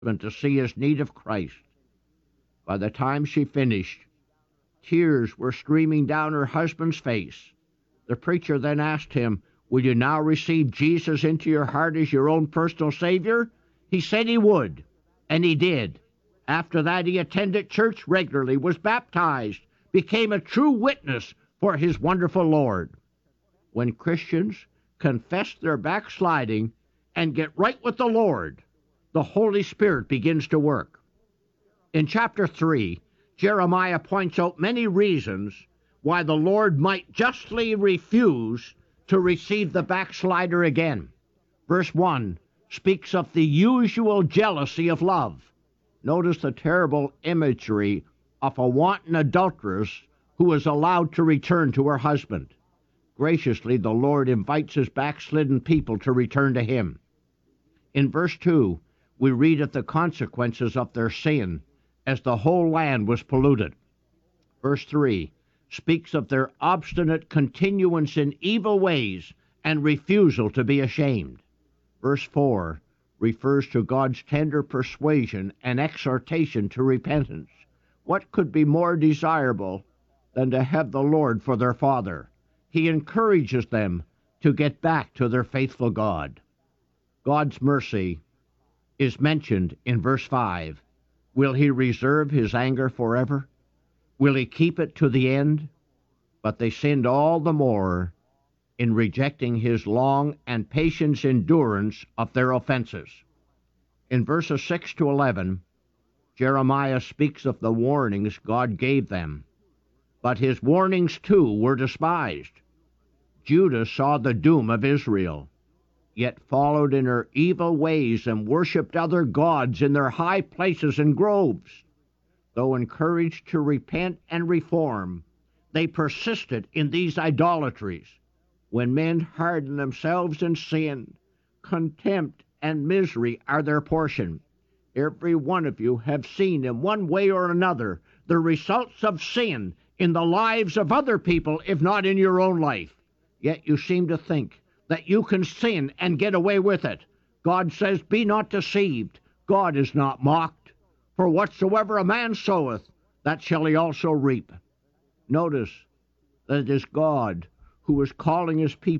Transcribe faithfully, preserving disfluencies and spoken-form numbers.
to see his need of Christ. By the time she finished, tears were streaming down her husband's face. The preacher then asked him, "Will you now receive Jesus into your heart as your own personal Savior?" He said he would, and he did. After that, he attended church regularly, was baptized, became a true witness for his wonderful Lord. When Christians confess their backsliding and get right with the Lord, the Holy Spirit begins to work. In chapter three, Jeremiah points out many reasons why the Lord might justly refuse to receive the backslider again. Verse one speaks of the usual jealousy of love. Notice the terrible imagery of a wanton adulteress who is allowed to return to her husband. Graciously, the Lord invites his backslidden people to return to him. In verse two, we read of the consequences of their sin as the whole land was polluted. Verse three speaks of their obstinate continuance in evil ways and refusal to be ashamed. Verse four refers to God's tender persuasion and exhortation to repentance. What could be more desirable than to have the Lord for their Father? He encourages them to get back to their faithful God. God's mercy is mentioned in verse five. Will he reserve his anger forever? Will he keep it to the end? But they sinned all the more in rejecting his long and patient endurance of their offenses. In verses six to eleven, Jeremiah speaks of the warnings God gave them. But his warnings, too, were despised. Judah saw the doom of Israel, yet followed in her evil ways and worshipped other gods in their high places and groves. Though encouraged to repent and reform, they persisted in these idolatries. When men harden themselves in sin, contempt and misery are their portion. Every one of you have seen in one way or another the results of sin in the lives of other people, if not in your own life. Yet you seem to think that you can sin and get away with it. God says, "Be not deceived. God is not mocked. For whatsoever a man soweth, that shall he also reap." Notice that it is God who is calling his people